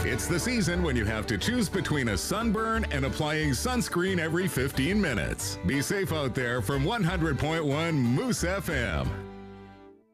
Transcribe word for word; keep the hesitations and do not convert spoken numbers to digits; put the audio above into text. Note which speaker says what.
Speaker 1: It's the season when you have to choose between a sunburn and applying sunscreen every fifteen minutes. Be safe out there from one hundred point one Moose F M.